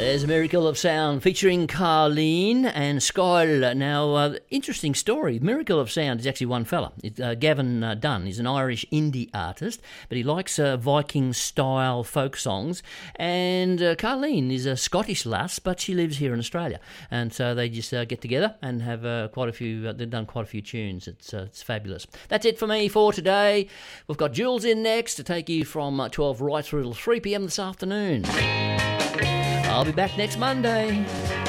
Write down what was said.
There's a Miracle of Sound featuring Carleen and Skyle. Now, interesting story. Miracle of Sound is actually one fella. Gavin Dunn. He's an Irish indie artist, but he likes Viking-style folk songs. And Carleen is a Scottish lass, but she lives here in Australia. And so they just get together and have quite a few. They've done quite a few tunes. It's fabulous. That's it for me for today. We've got Jules in next to take you from 12 right through till 3 p.m. this afternoon. I'll be back next Monday.